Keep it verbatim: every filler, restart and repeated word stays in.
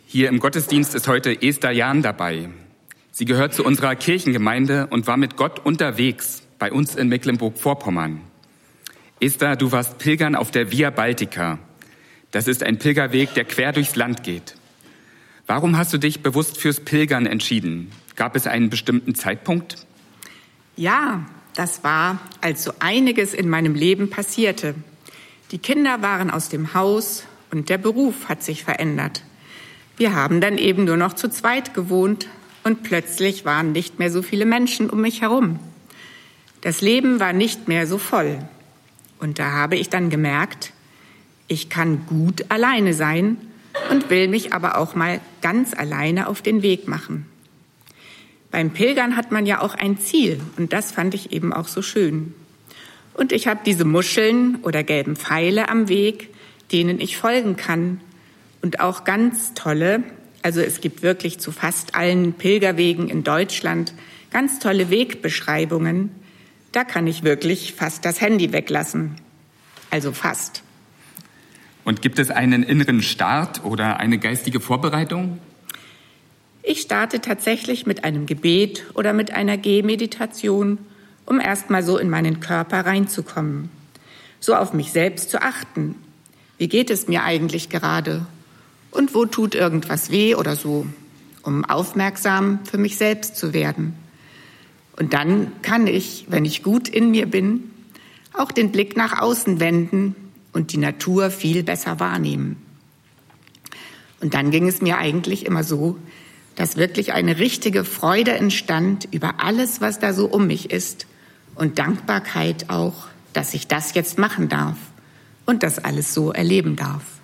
Hier im Gottesdienst ist heute Esther Jahn dabei. Sie gehört zu unserer Kirchengemeinde und war mit Gott unterwegs bei uns in Mecklenburg-Vorpommern. Esther, du warst pilgern auf der Via Baltica. Das ist ein Pilgerweg, der quer durchs Land geht. Warum hast du dich bewusst fürs Pilgern entschieden? Gab es einen bestimmten Zeitpunkt? Ja, das war, als so einiges in meinem Leben passierte. Die Kinder waren aus dem Haus und der Beruf hat sich verändert. Wir haben dann eben nur noch zu zweit gewohnt und plötzlich waren nicht mehr so viele Menschen um mich herum. Das Leben war nicht mehr so voll. Und da habe ich dann gemerkt, ich kann gut alleine sein und will mich aber auch mal ganz alleine auf den Weg machen. Beim Pilgern hat man ja auch ein Ziel und das fand ich eben auch so schön. Und ich habe diese Muscheln oder gelben Pfeile am Weg, denen ich folgen kann. Und auch ganz tolle, also es gibt wirklich zu fast allen Pilgerwegen in Deutschland ganz tolle Wegbeschreibungen. Da kann ich wirklich fast das Handy weglassen. Also fast. Und gibt es einen inneren Start oder eine geistige Vorbereitung? Ich starte tatsächlich mit einem Gebet oder mit einer Gehmeditation, um erst mal so in meinen Körper reinzukommen. So auf mich selbst zu achten. Wie geht es mir eigentlich gerade? Und wo tut irgendwas weh oder so, um aufmerksam für mich selbst zu werden. Und dann kann ich, wenn ich gut in mir bin, auch den Blick nach außen wenden und die Natur viel besser wahrnehmen. Und dann ging es mir eigentlich immer so, dass wirklich eine richtige Freude entstand über alles, was da so um mich ist und Dankbarkeit auch, dass ich das jetzt machen darf und das alles so erleben darf.